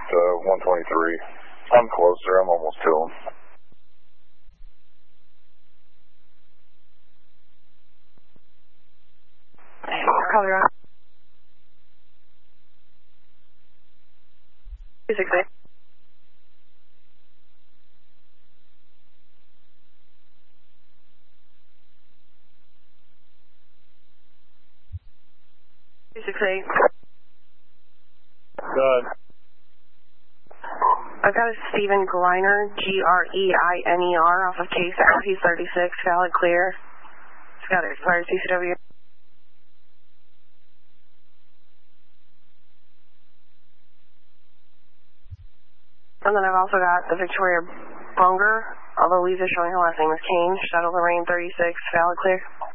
123. I'm closer. I'm almost to him. Colorado. 268. Good. I've got a Stephen Greiner, Greiner, off of case RP36, valid clear. It's got expired CCW. And then I've also got the Victoria Bunger, although Lisa showing her last name is Kane, Shuttle Lorraine 36, valid clear.